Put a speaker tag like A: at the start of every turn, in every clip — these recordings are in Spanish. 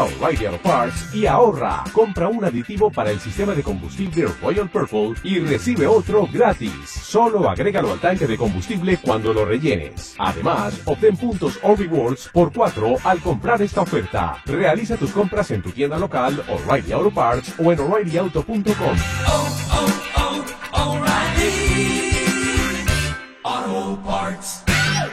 A: a O'Reilly Auto Parts y ahorra. Compra un aditivo para el sistema de combustible Royal Purple y recibe otro gratis. Solo agrégalo al tanque de combustible cuando lo rellenes. Además, obtén puntos o rewards por 4 al comprar esta oferta. Realiza tus compras en tu tienda local, O'Reilly Auto Parts o en O'ReillyAuto.com.
B: O'Reilly Auto Parts.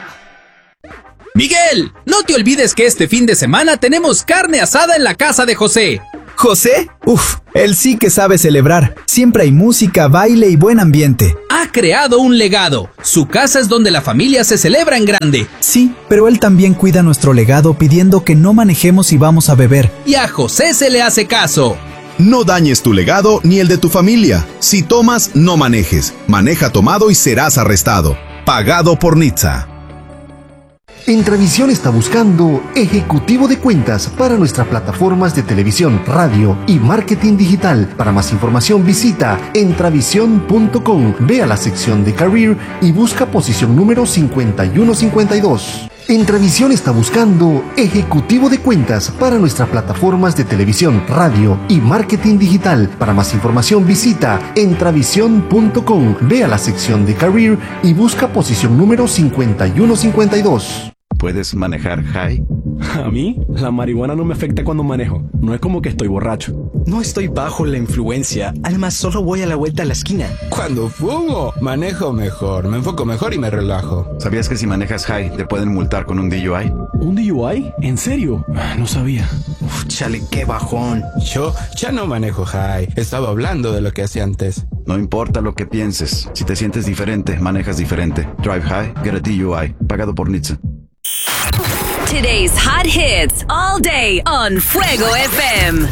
C: Miguel, no te olvides que este fin de semana tenemos carne asada en la casa de José.
D: ¿José? Él sí que sabe celebrar. Siempre hay música, baile y buen ambiente.
C: Ha creado un legado. Su casa es donde la familia se celebra en grande.
D: Sí, pero él también cuida nuestro legado pidiendo que no manejemos si vamos a beber.
C: Y a José se le hace caso.
E: No dañes tu legado ni el de tu familia. Si tomas, no manejes. Maneja tomado y serás arrestado. Pagado por NHTSA.
F: Entravisión está buscando ejecutivo de cuentas para nuestras plataformas de televisión, radio y marketing digital. Para más información visita entravision.com. Ve a la sección de Career y busca posición número 5152. Entravisión está buscando ejecutivo de cuentas para nuestras plataformas de televisión, radio y marketing digital. Para más información visita entravision.com. Ve a la sección de Career y busca posición número 5152.
G: ¿Puedes manejar high?
H: A mí, la marihuana no me afecta cuando manejo. No es como que estoy borracho.
I: No estoy bajo la influencia. Además, solo voy a la vuelta a la esquina.
J: Cuando fumo, manejo mejor, me enfoco mejor y me relajo.
G: ¿Sabías que si manejas high te pueden multar con un DUI?
H: ¿Un DUI? ¿En serio? No sabía.
I: Chale, qué bajón.
J: Yo ya no manejo high. Estaba hablando de lo que hacía antes.
G: No importa lo que pienses. Si te sientes diferente, manejas diferente. Drive high, get a DUI. Pagado por NHTSA.
K: Today's hot hits all day on Fuego FM.